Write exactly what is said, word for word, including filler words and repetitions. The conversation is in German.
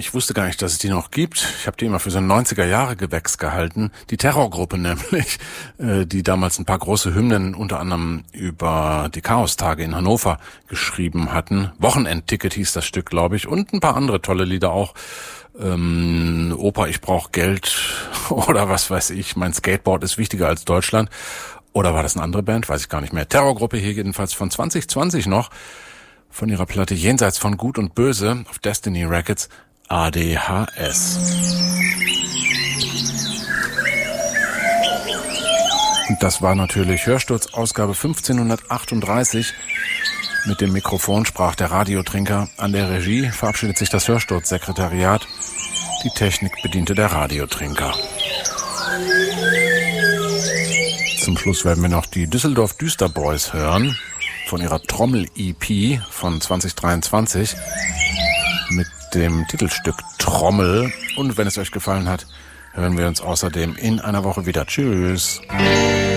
Ich wusste gar nicht, dass es die noch gibt. Ich habe die immer für so ein neunziger-Jahre-Gewächs gehalten. Die Terrorgruppe nämlich, äh, die damals ein paar große Hymnen unter anderem über die Chaostage in Hannover geschrieben hatten. Wochenendticket hieß das Stück, glaube ich. Und ein paar andere tolle Lieder auch. Ähm, Opa, ich brauch Geld oder was weiß ich. Mein Skateboard ist wichtiger als Deutschland. Oder war das eine andere Band? Weiß ich gar nicht mehr. Terrorgruppe hier jedenfalls von zwanzig zwanzig noch. Von ihrer Platte Jenseits von Gut und Böse auf Destiny Records. A D H S. Und das war natürlich Hörsturz, Ausgabe fünfzehnhundertachtunddreißig. Mit dem Mikrofon sprach der Radiotrinker. An der Regie verabschiedet sich das Hörsturz-Sekretariat. Die Technik bediente der Radiotrinker. Zum Schluss werden wir noch die Düsseldorf Düsterboys hören. Von ihrer Trommel-E P von zwanzig dreiundzwanzig. Mit dem Titelstück Trommel. Und wenn es euch gefallen hat, hören wir uns außerdem in einer Woche wieder. Tschüss.